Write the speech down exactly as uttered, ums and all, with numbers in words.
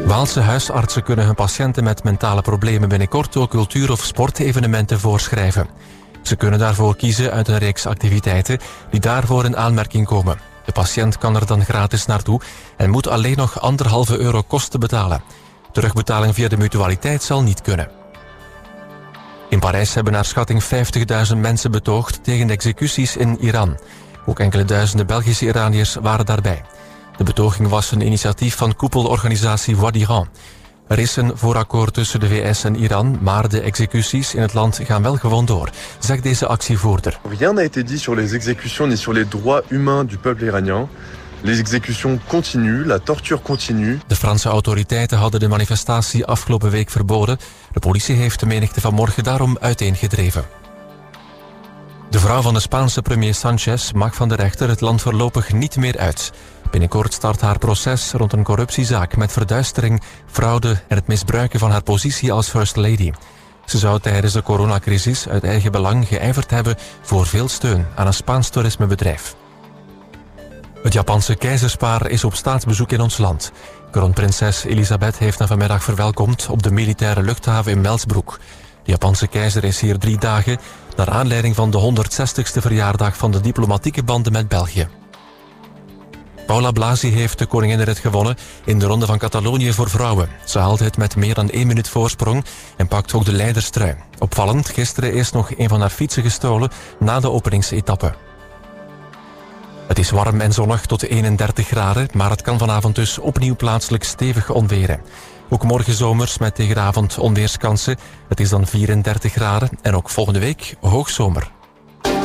Waalse huisartsen kunnen hun patiënten met mentale problemen binnenkort ook cultuur- of sportevenementen voorschrijven. Ze kunnen daarvoor kiezen uit een reeks activiteiten die daarvoor in aanmerking komen. De patiënt kan er dan gratis naartoe en moet alleen nog anderhalve euro kosten betalen. Terugbetaling via de mutualiteit zal niet kunnen. In Parijs hebben naar schatting vijftigduizend mensen betoogd tegen de executies in Iran. Ook enkele duizenden Belgische Iraniërs waren daarbij. De betoging was een initiatief van koepelorganisatie Voix d'Iran. Er is een voorakkoord tussen de V S en Iran, maar de executies in het land gaan wel gewoon door, zegt deze actievoerder. Rien n'a été dit sur les exécutions ni sur les droits humains du peuple iranien. Les exécutions continuent, la torture continue. De Franse autoriteiten hadden de manifestatie afgelopen week verboden. De politie heeft de menigte vanmorgen daarom uiteengedreven. De vrouw van de Spaanse premier Sanchez mag van de rechter het land voorlopig niet meer uit. Binnenkort start haar proces rond een corruptiezaak met verduistering, fraude en het misbruiken van haar positie als First Lady. Ze zou tijdens de coronacrisis uit eigen belang geijverd hebben voor veel steun aan een Spaans toerismebedrijf. Het Japanse keizerspaar is op staatsbezoek in ons land. Kroonprinses Elisabeth heeft hen vanmiddag verwelkomd op de militaire luchthaven in Melsbroek. De Japanse keizer is hier drie dagen naar aanleiding van de honderdzestigste verjaardag van de diplomatieke banden met België. Paula Blasi heeft de koninginnenrit gewonnen in de Ronde van Catalonië voor vrouwen. Ze haalde het met meer dan één minuut voorsprong en pakt ook de leiderstrui. Opvallend, gisteren is nog een van haar fietsen gestolen na de openingsetappe. Het is warm en zonnig tot eenendertig graden, maar het kan vanavond dus opnieuw plaatselijk stevig onweren. Ook morgen zomers met tegen de avond onweerskansen. Het is dan vierendertig graden en ook volgende week hoogzomer.